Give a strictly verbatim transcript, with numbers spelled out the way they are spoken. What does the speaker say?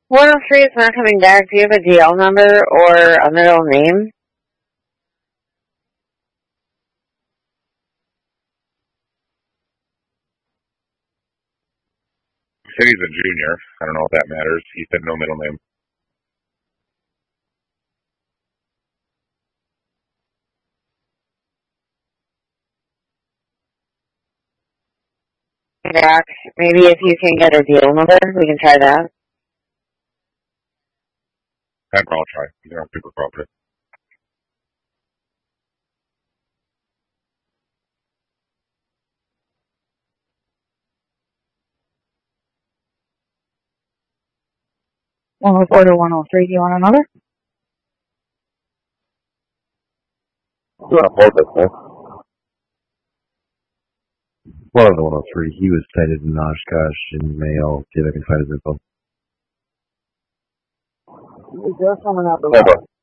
one oh three is not coming back. Do you have a D L number or a middle name? He said he's a junior. I don't know if that matters. He said no middle name. Back. Maybe if you can get a D L number, we can try that. I'll try. You know, super cooperative. One with order one oh three. Do you want another? You want to hold this, man? One of the one oh three. He was cited in Oshkosh in Mayo. See if I can find his info. Is there someone out the Hold on.